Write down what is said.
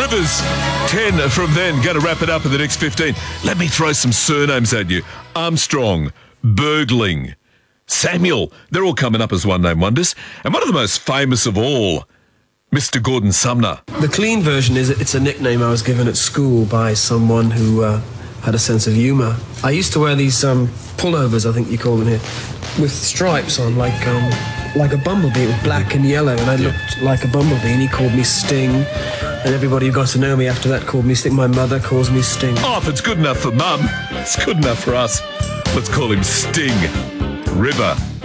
Rivers, 10 from then. Going to wrap it up in the next 15. Let me throw some surnames at you. Armstrong, Bergling, Samuel. They're all coming up as one-name wonders. And one of the most famous of all, Mr. Gordon Sumner. The clean version is it's a nickname I was given at school by someone who had a sense of humour. I used to wear these pullovers, I think you call them here, with stripes on, like a bumblebee with black and yellow, and I looked like a bumblebee, and he called me Sting, and everybody who got to know me after that called me Sting. My mother calls me Sting. Oh, if it's good enough for Mum, it's good enough for us. Let's call him Sting. River.